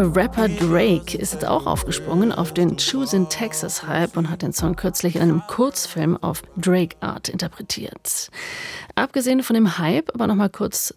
Rapper Drake ist jetzt auch aufgesprungen auf den Choosin' Texas Hype und hat den Song kürzlich in einem Kurzfilm auf Drake Art interpretiert. Abgesehen von dem Hype, aber nochmal kurz